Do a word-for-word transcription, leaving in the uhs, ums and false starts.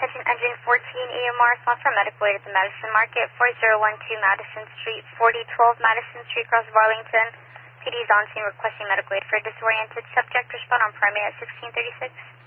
Attention engine fourteen E M R, sponsor medical aid at the Madison Market, four zero one two Madison Street, forty twelve Madison Street, Cross Burlington. P D is on scene requesting medical aid for a disoriented subject. Respond on primary at sixteen thirty-six.